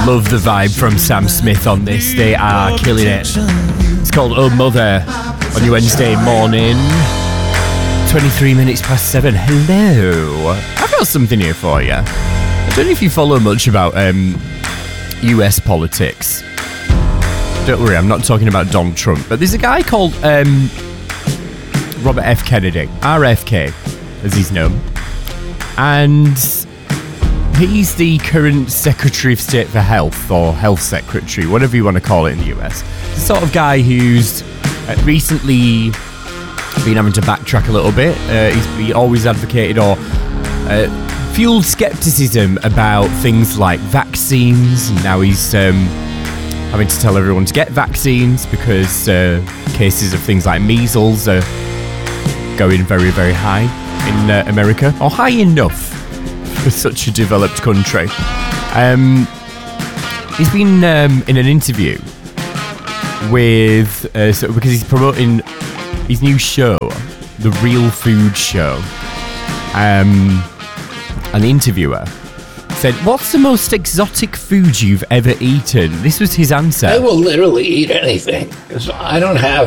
Love the vibe from Sam Smith on this. They are killing it. It's called Oh Mother on your Wednesday morning. 23 minutes past 7. Hello. I've got something here for you. I don't know if you follow much about US politics. Don't worry, I'm not talking about Donald Trump. But there's a guy called Robert F. Kennedy, RFK, as he's known. And he's the current Secretary of State for Health, or Health Secretary, whatever you want to call it in the US. The sort of guy who's recently been having to backtrack a little bit. He always advocated or fueled skepticism about things like vaccines. And now he's having to tell everyone to get vaccines because cases of things like measles are going very, very high in America, or high enough for such a developed country. He's been in an interview with because he's promoting his new show, The Real Food Show. And the interviewer said, "What's the most exotic food you've ever eaten?" This was his answer. I will literally eat anything because I don't have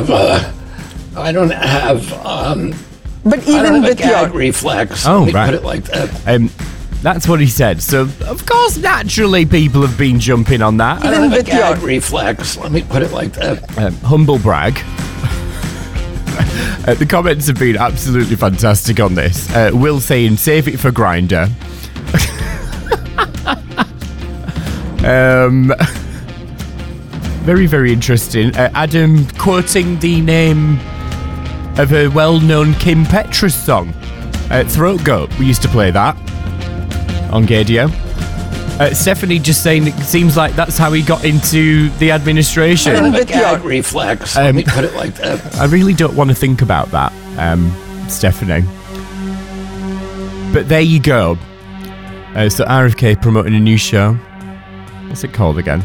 But even with gag your reflex. Oh, Let me right. put it like that. That's what he said. So, of course, naturally, people have been jumping on that. I don't have a with gag your- reflex. Let me put it like that. Humble brag. The comments have been absolutely fantastic on this. Will saying, "Save it for Grindr." Very, very interesting. Adam quoting the name of a well-known Kim Petras song, Throat Goat. We used to play that on Gadio. Stephanie just saying it seems like that's how he got into the I administration. don't have a with your- gag reflex. Let me put it like that. I really don't want to think about that, Stephanie. But there you go. So RFK promoting a new show. What's it called again?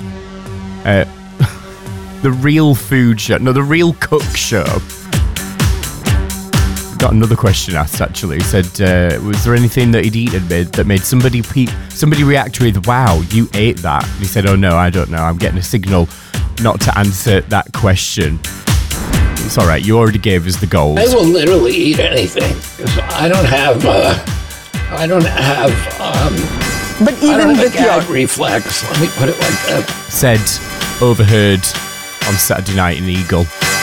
The Real Food Show. No, The Real Cook Show. Got another question asked, actually. He said, was there anything that he'd eaten that made somebody react with, "Wow, you ate that"? And he said, "Oh no, I don't know. I'm getting a signal not to answer that question." It's all right. You already gave us the gold. I will literally eat anything because I don't have but I even don't have a with your gag reflex. Let me put it like that. Said, overheard on Saturday night in Eagle.